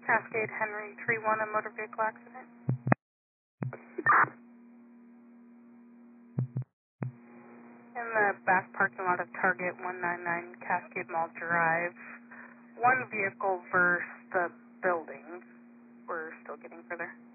Cascade Henry 31, a motor vehicle accident. In the back parking lot of Target 199 Cascade Mall Drive, one vehicle versus the building. We're still getting further.